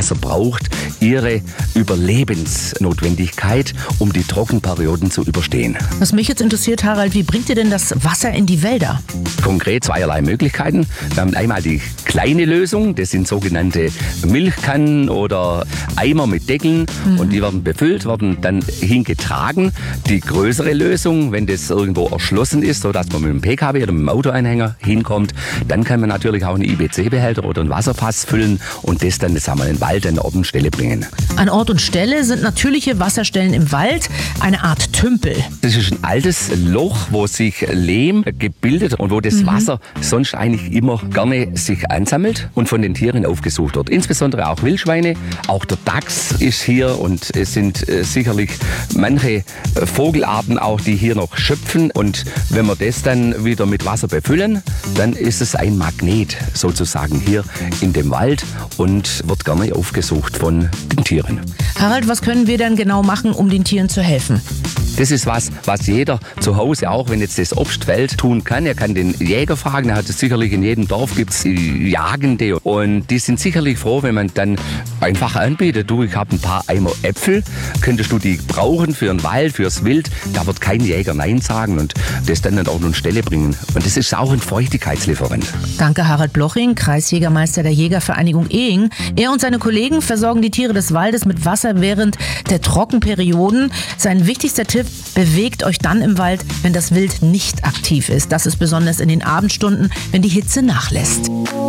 Wasser braucht ihre Überlebensnotwendigkeit, um die Trockenperioden zu überstehen. Was mich jetzt interessiert, Harald, wie bringt ihr denn das Wasser in die Wälder? Konkret zweierlei Möglichkeiten. Wir haben einmal die kleine Lösung, das sind sogenannte Milchkannen oder Eimer mit Deckeln und die werden befüllt, werden dann hingetragen. Die größere Lösung, wenn das irgendwo erschlossen ist, sodass man mit dem PKW oder mit dem Autoanhänger hinkommt, dann kann man natürlich auch einen IBC-Behälter oder einen Wasserfass füllen und das dann, in den Wald an Ort und Stelle bringen. An Ort und Stelle sind natürliche Wasserstellen im Wald eine Art Tümpel. Das ist ein altes Loch, wo sich Lehm gebildet und wo das Wasser sonst eigentlich immer gerne sich ansammelt und von den Tieren aufgesucht wird. Insbesondere auch Wildschweine, auch der Dachs ist hier und es sind sicherlich manche Vogelarten auch, die hier noch schöpfen. Und wenn wir das dann wieder mit Wasser befüllen, dann ist es ein Magnet sozusagen hier in dem Wald und wird gerne aufgesucht von den Tieren. Harald, was können wir denn genau machen, um den Tieren zu helfen? Das ist was jeder zu Hause, auch wenn jetzt das Obst fällt, tun kann. Er kann den Jäger fragen, er hat es sicherlich in jedem Dorf, gibt es Jagende und die sind sicherlich froh, wenn man dann einfach anbietet, du, ich habe ein paar Eimer Äpfel, könntest du die brauchen für den Wald, fürs Wild? Da wird kein Jäger Nein sagen und das dann an Ort und Stelle bringen. Und das ist auch ein Feuchtigkeitslieferant. Danke Harald Bloching, Kreisjägermeister der Jägervereinigung Ehing. Er und seine Kollegen versorgen die Tiere des Waldes mit Wasser während der Trockenperioden. Sein wichtigster Tipp: bewegt euch dann im Wald, wenn das Wild nicht aktiv ist. Das ist besonders in den Abendstunden, wenn die Hitze nachlässt.